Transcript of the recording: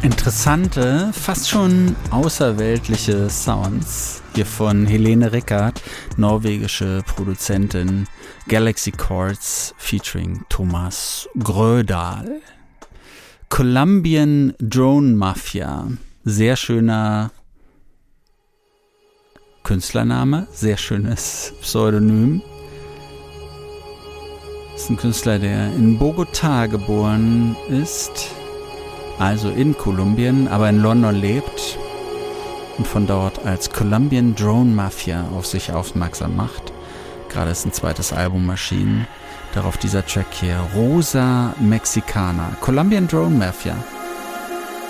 Interessante, fast schon außerweltliche Sounds hier von Helene Rickard, norwegische Produzentin, Galaxy Chords featuring Thomas Grödahl. Colombian Drone Mafia, sehr schöner Künstlername, sehr schönes Pseudonym. Das ist ein Künstler, der in Bogotá geboren ist, also in Kolumbien, aber in London lebt und von dort als Colombian Drone Mafia auf sich aufmerksam macht. Gerade ist ein zweites Album erschienen. Darauf dieser Track hier, Rosa Mexicana, Colombian Drone Mafia.